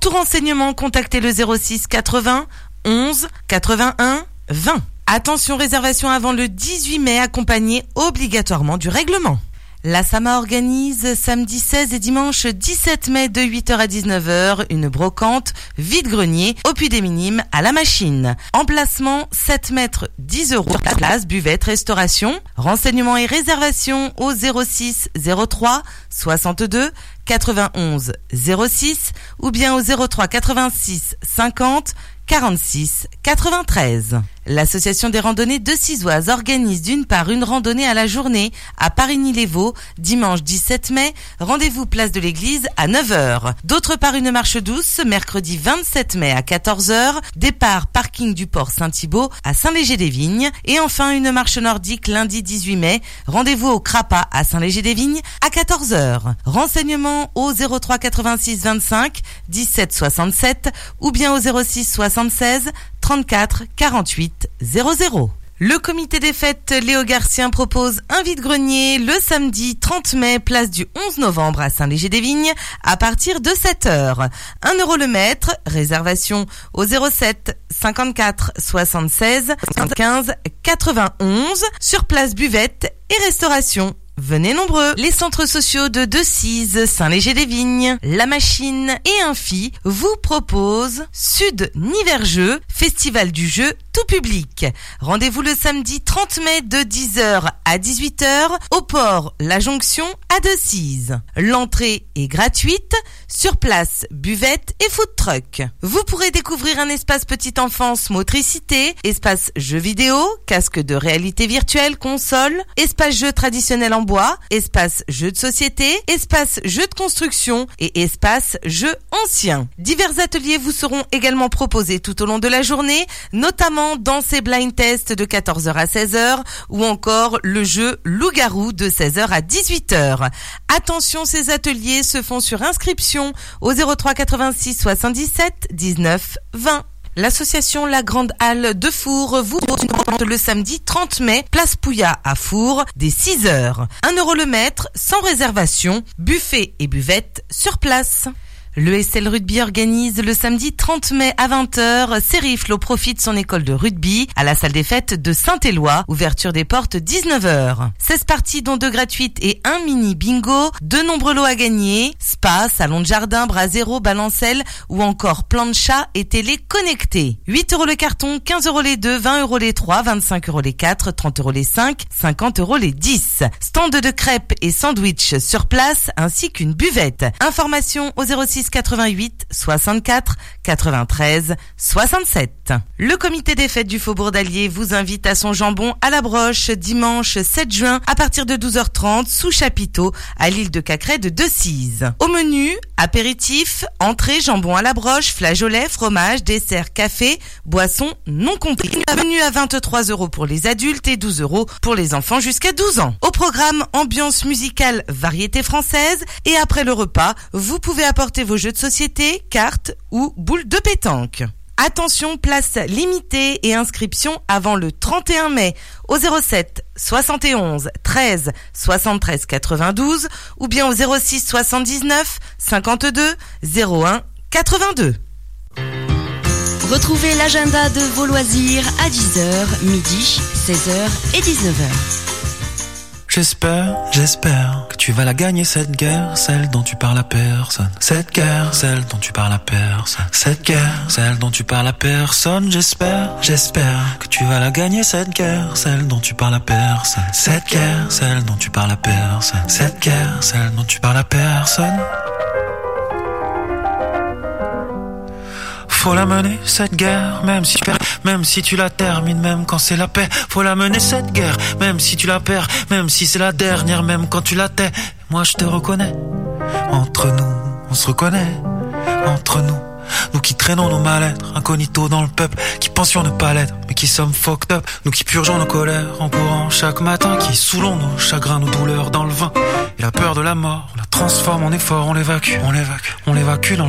tout renseignement, contactez le 06 80 11 81 20. Attention, réservation avant le 18 mai, accompagnée obligatoirement du règlement. La SAMA organise samedi 16 et dimanche 17 mai de 8h à 19h une brocante vide-grenier au Puy des Minimes à la Machine. Emplacement 7 mètres, 10 €. Place, buvette, restauration. Renseignements et réservations au 06 03 62 91 06 ou bien au 03 86 50 46 93. L'association des randonnées de Cizoise organise d'une part une randonnée à la journée à Parigny-les-Vaux, dimanche 17 mai, rendez-vous place de l'église à 9h. D'autre part une marche douce, mercredi 27 mai à 14h, départ parking du port Saint-Thibault à Saint-Léger-des-Vignes. Et enfin une marche nordique lundi 18 mai, rendez-vous au Crapa à Saint-Léger-des-Vignes à 14h. Renseignements au 03 86 25 17 67 ou bien au 06 76 34 48 00. Le comité des fêtes Léo Garcien propose un vide-grenier le samedi 30 mai, place du 11 novembre à Saint-Léger-des-Vignes à partir de 7h. 1 € le mètre, réservation au 07 54 76 15 91, sur place buvette et restauration. Venez nombreux. Les centres sociaux de Decize, Saint-Léger-des-Vignes, La Machine et Infi vous proposent Sud Nivergeux, festival du jeu tout public. Rendez-vous le samedi 30 mai de 10h à 18h au port La Jonction à Decize. L'entrée est gratuite, sur place buvette et food truck. Vous pourrez découvrir un espace petite enfance motricité, espace jeux vidéo, casque de réalité virtuelle, console, espace jeux traditionnels en bois, espace jeux de société, espace jeux de construction et espace jeux anciens. Divers ateliers vous seront également proposés tout au long de la journée, notamment danse et blind test de 14h à 16h ou encore le jeu Loup-garou de 16h à 18h. Attention, ces ateliers se font sur inscription au 03 86 77 19 20. L'association La Grande Halle de Four vous propose une rencontre le samedi 30 mai, place Pouillat à Four, dès 6h. 1 € le mètre, sans réservation, buffet et buvette sur place. Le SL Rugby organise le samedi 30 mai à 20h Sérifle au profit de son école de rugby à la salle des fêtes de Saint-Éloi. Ouverture des portes 19h. 16 parties dont 2 gratuites et un mini bingo. De nombreux lots à gagner. Spa, salon de jardin, bras zéro, balancelle ou encore plancha et télé connectée. 8 € le carton, 15 € les 2, 20 € les 3, 25 € les 4, 30 € les 5, 50 € les 10. Stand de crêpes et sandwich sur place ainsi qu'une buvette. Information au 06 88 64 93 67. Le comité des fêtes du Faubourg d'Allier vous invite à son jambon à la broche dimanche 7 juin à partir de 12h30 sous chapiteau à l'île de Cacrès de Decize. Au menu, apéritif, entrée, jambon à la broche, flageolet, fromage, dessert, café, boisson non compris. Menu à 23 € pour les adultes et 12 € pour les enfants jusqu'à 12 ans. Au programme, ambiance musicale, variété française et après le repas, vous pouvez apporter vos jeux de société, cartes ou boules de pétanque. Attention, place limitée et inscription avant le 31 mai au 07 71 13 73 92 ou bien au 06 79 52 01 82. Retrouvez l'agenda de vos loisirs à 10h, midi, 16h et 19h. J'espère que tu vas la gagner cette guerre, celle dont tu parles à personne. Cette guerre, celle dont tu parles à personne. Cette guerre, celle dont tu parles à personne. J'espère que tu vas la gagner cette guerre, celle dont tu parles à personne. Cette guerre, celle dont tu parles à personne. Cette guerre, celle dont tu parles à personne. Faut la mener cette guerre, même si tu la termines, même quand c'est la paix. Faut la mener cette guerre, même si tu la perds, même si c'est la dernière, même quand tu la tais. Moi je te reconnais, entre nous, on se reconnaît, entre nous. Nous qui traînons nos mal-être, incognito dans le peuple, qui pensions ne pas l'être, mais qui sommes fucked up. Nous qui purgeons nos colères en courant chaque matin, qui soulons nos chagrins, nos douleurs dans le vin. Et la peur de la mort, on la transforme en effort, on l'évacue dans le